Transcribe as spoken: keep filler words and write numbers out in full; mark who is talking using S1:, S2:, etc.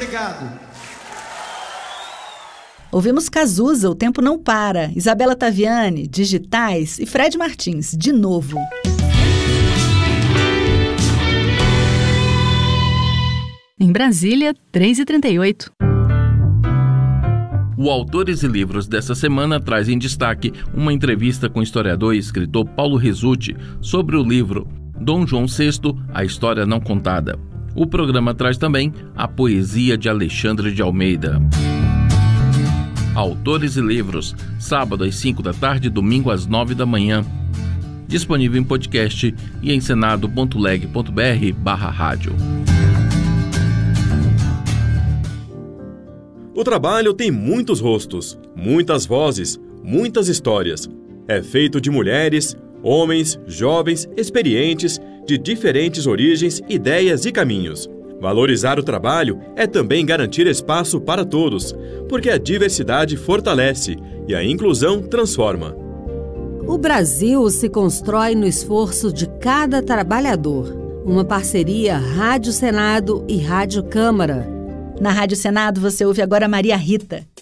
S1: obrigado.
S2: Ouvimos Cazuza, O Tempo Não Para, Isabela Taviani, Digitais e Fred Martins, De Novo.
S3: Em Brasília, três e trinta e oito.
S4: O Autores e Livros dessa semana traz em destaque uma entrevista com o historiador e escritor Paulo Rezzutti sobre o livro Dom João sexto, A História Não Contada. O programa traz também a poesia de Alexandre de Almeida. Autores e Livros, sábado às cinco da tarde, domingo às nove da manhã. Disponível em podcast e em senado ponto leg ponto br barra rádio.
S5: O trabalho tem muitos rostos, muitas vozes, muitas histórias. É feito de mulheres, homens, jovens, experientes, de diferentes origens, ideias e caminhos. Valorizar o trabalho é também garantir espaço para todos, porque a diversidade fortalece e a inclusão transforma.
S6: O Brasil se constrói no esforço de cada trabalhador. Uma parceria Rádio Senado e Rádio Câmara.
S2: Na Rádio Senado você ouve agora Maria Rita.